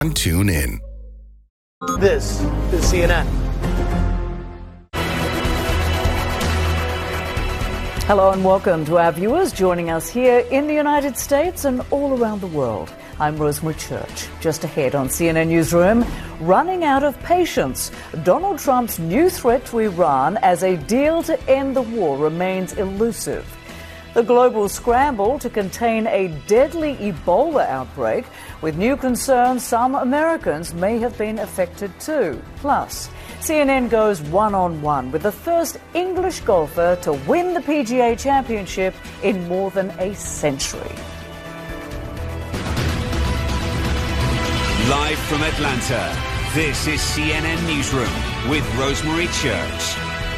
Tune in. This is CNN. Hello and welcome to our viewers joining us here in the United States and all around the world. I'm Rosemary Church. Just ahead on CNN Newsroom, running out of patience. Donald Trump's new threat to Iran as a deal to end the war remains elusive. The global scramble to contain a deadly Ebola outbreak, with new concerns some Americans may have been affected too. Plus, CNN goes one-on-one with the first English golfer to win the PGA Championship in more than a century. Live from Atlanta, this is CNN Newsroom with Rosemary Church.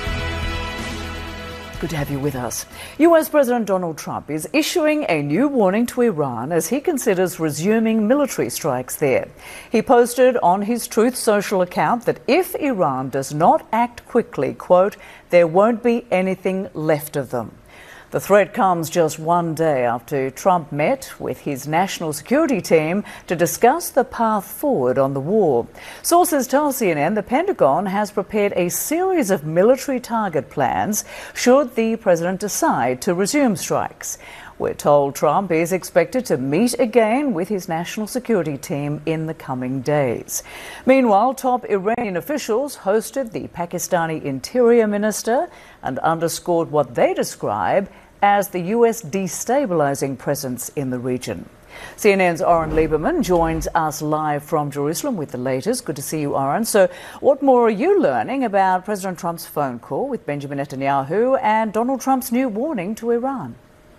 Good to have you with us. US President Donald Trump is issuing a new warning to Iran as he considers resuming military strikes there. He posted on his Truth Social account that if Iran does not act quickly, quote, there won't be anything left of them. The threat comes just one day after Trump met with his national security team to discuss the path forward on the war. Sources tell CNN the Pentagon has prepared a series of military target plans should the president decide to resume strikes. We're told Trump is expected to meet again with his national security team in the coming days. Meanwhile, top Iranian officials hosted the Pakistani Interior Minister and underscored what they describe as the US destabilizing presence in the region. CNN's Oren Lieberman joins us live from Jerusalem with the latest. Good to see you, Oren. So what more are you learning about President Trump's phone call with Benjamin Netanyahu and Donald Trump's new warning to Iran?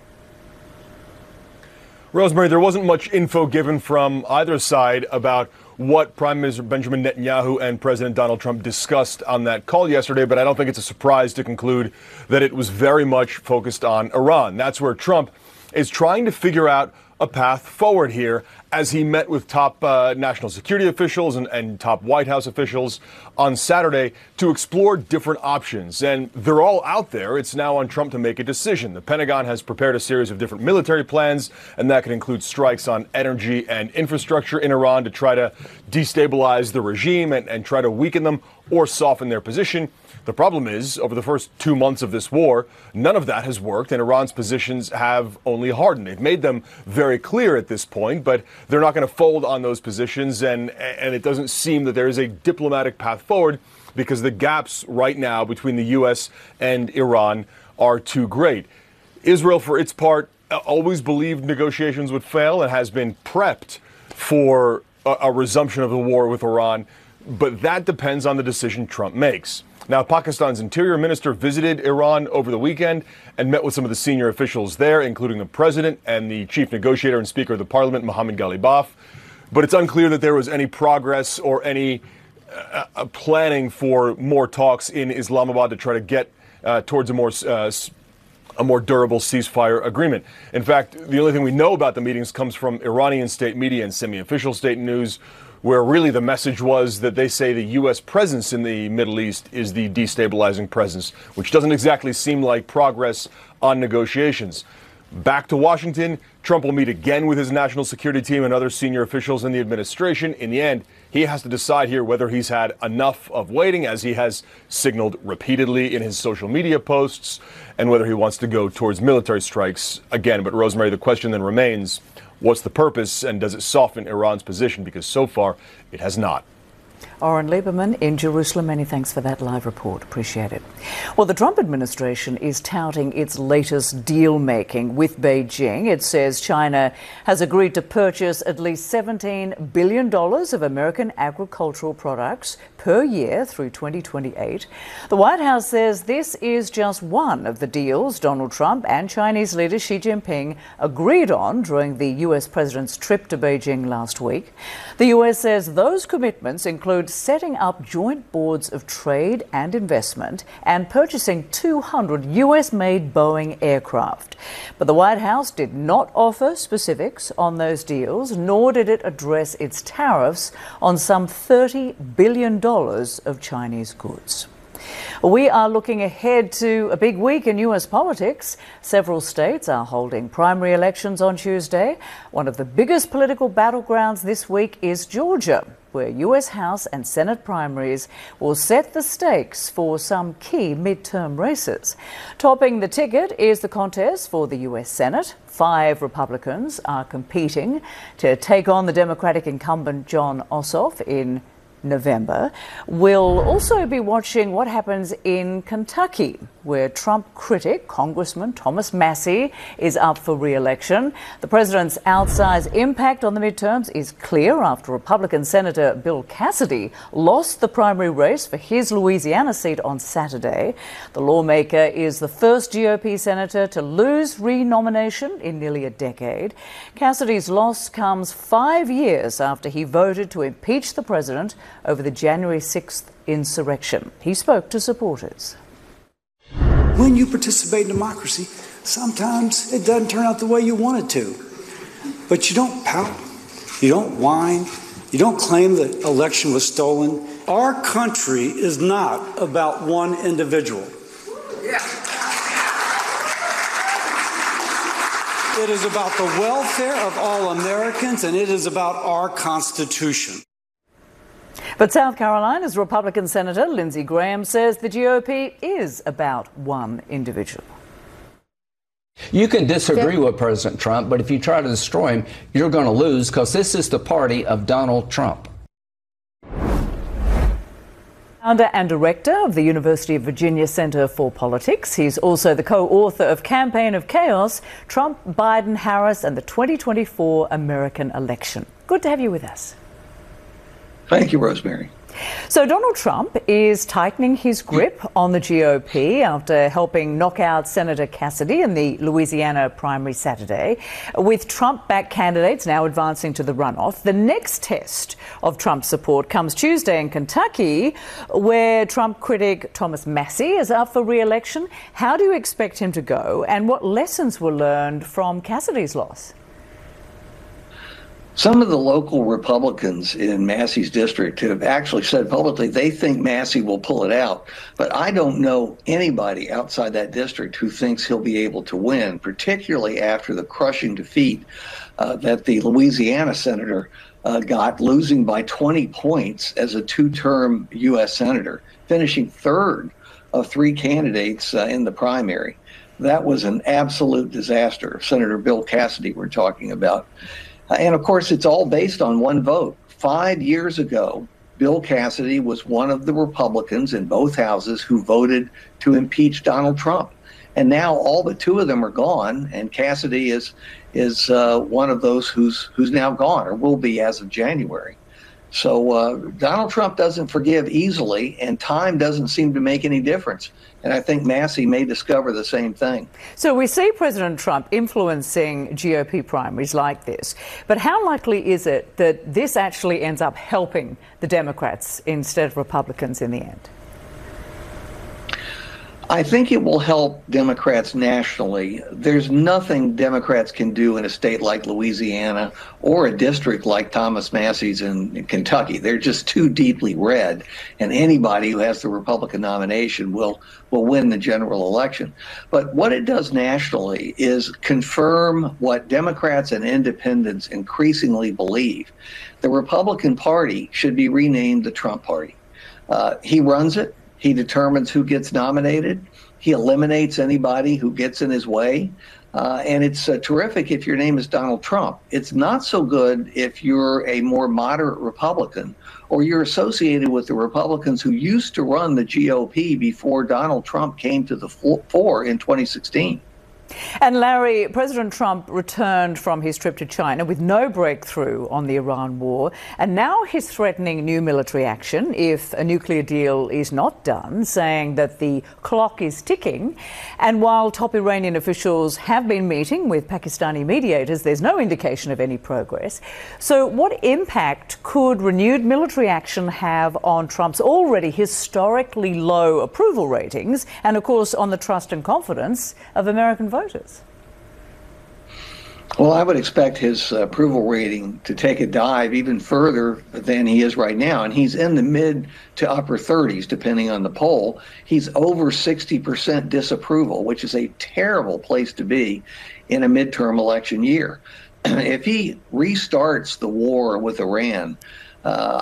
Rosemary, there wasn't much info given from either side about what Prime Minister Benjamin Netanyahu and President Donald Trump discussed on that call yesterday, but I don't think it's a surprise to conclude that it was very much focused on Iran. That's where Trump is trying to figure out a path forward here as he met with top national security officials and top White House officials on Saturday to explore different options. And they're all out there. It's now on Trump to make a decision. The Pentagon has prepared a series of different military plans, and that could include strikes on energy and infrastructure in Iran to try to destabilize the regime and try to weaken them or soften their position. The problem is, over the first 2 months of this war, none of that has worked, and Iran's positions have only hardened. They've made them very clear at this point, but they're not going to fold on those positions, and it doesn't seem that there is a diplomatic path forward because the gaps right now between the U.S. and Iran are too great. Israel, for its part, always believed negotiations would fail and has been prepped for a resumption of the war with Iran, but that depends on the decision Trump makes. Now, Pakistan's interior minister visited Iran over the weekend and met with some of the senior officials there, including the president and the chief negotiator and speaker of the parliament, Mohammad Ghalibaf. But it's unclear that there was any progress or any planning for more talks in Islamabad to try to get towards a more durable ceasefire agreement. In fact, the only thing we know about the meetings comes from Iranian state media and semi-official state news, where really the message was that they say the U.S. presence in the Middle East is the destabilizing presence, which doesn't exactly seem like progress on negotiations. Back to Washington, Trump will meet again with his national security team and other senior officials in the administration. In the end, he has to decide here whether he's had enough of waiting, as he has signaled repeatedly in his social media posts, and whether he wants to go towards military strikes again. But Rosemary, the question then remains, what's the purpose, and does it soften Iran's position? Because so far, it has not. Oren Lieberman in Jerusalem, many thanks for that live report. Appreciate it. Well, the Trump administration is touting its latest deal-making with Beijing. It says China has agreed to purchase at least $17 billion of American agricultural products per year through 2028. The White House says this is just one of the deals Donald Trump and Chinese leader Xi Jinping agreed on during the U.S. president's trip to Beijing last week. The U.S. says those commitments include setting up joint boards of trade and investment and purchasing 200 U.S.-made Boeing aircraft. But the White House did not offer specifics on those deals, nor did it address its tariffs on some $30 billion of Chinese goods. We are looking ahead to a big week in US politics. Several states are holding primary elections on Tuesday. One of the biggest political battlegrounds this week is Georgia, where US House and Senate primaries will set the stakes for some key midterm races. Topping the ticket is the contest for the US Senate. 5 Republicans are competing to take on the Democratic incumbent Jon Ossoff in November. We'll also be watching what happens in Kentucky, where Trump critic Congressman Thomas Massie is up for re-election. The president's outsized impact on the midterms is clear after Republican Senator Bill Cassidy lost the primary race for his Louisiana seat on Saturday. The lawmaker is the first GOP senator to lose re-nomination in nearly a decade. Cassidy's loss comes 5 years after he voted to impeach the president over the January 6th insurrection. He spoke to supporters. When you participate in democracy, sometimes it doesn't turn out the way you want it to. But you don't pout, you don't whine, you don't claim the election was stolen. Our country is not about one individual. It is about the welfare of all Americans, and it is about our Constitution. But South Carolina's Republican Senator Lindsey Graham says the GOP is about one individual. You can disagree with President Trump, but if you try to destroy him, you're going to lose, because this is the party of Donald Trump. Founder and director of the University of Virginia Center for Politics. He's also the co-author of Campaign of Chaos, Trump, Biden, Harris, and the 2024 American election. Good to have you with us. Thank you, Rosemary. So Donald Trump is tightening his grip on the GOP after helping knock out Senator Cassidy in the Louisiana primary Saturday. With Trump-backed candidates now advancing to the runoff, the next test of Trump's support comes Tuesday in Kentucky, where Trump critic Thomas Massie is up for re-election. How do you expect him to go, and what lessons were learned from Cassidy's loss? Some of the local Republicans in Massie's district have actually said publicly they think Massie will pull it out. But I don't know anybody outside that district who thinks he'll be able to win, particularly after the crushing defeat that the Louisiana senator got, losing by 20 points as a 2-term U.S. senator, finishing 3rd of 3 candidates in the primary. That was an absolute disaster. Senator Bill Cassidy we're talking about. And of course, it's all based on one vote. 5 years ago, Bill Cassidy was one of the Republicans in both houses who voted to impeach Donald Trump. And now all but 2 of them are gone, and Cassidy is one of those who's now gone, or will be as of January. So Donald Trump doesn't forgive easily, and time doesn't seem to make any difference. And I think Massie may discover the same thing. So we see President Trump influencing GOP primaries like this. But how likely is it that this actually ends up helping the Democrats instead of Republicans in the end? I think it will help Democrats nationally. There's nothing Democrats can do in a state like Louisiana or a district like Thomas Massie's in Kentucky. They're just too deeply red, and anybody who has the Republican nomination will win the general election. But what it does nationally is confirm what Democrats and independents increasingly believe. The Republican Party should be renamed the Trump Party. He runs it. He determines who gets nominated. He eliminates anybody who gets in his way. And it's terrific if your name is Donald Trump. It's not so good if you're a more moderate Republican or you're associated with the Republicans who used to run the GOP before Donald Trump came to the fore in 2016. And Larry, President Trump returned from his trip to China with no breakthrough on the Iran war, and now he's threatening new military action if a nuclear deal is not done, saying that the clock is ticking. And while top Iranian officials have been meeting with Pakistani mediators, there's no indication of any progress. So what impact could renewed military action have on Trump's already historically low approval ratings and, of course, on the trust and confidence of American voters? Well, I would expect his approval rating to take a dive even further than he is right now. And he's in the mid to upper 30s, depending on the poll. He's over 60% disapproval, which is a terrible place to be in a midterm election year. If he restarts the war with Iran,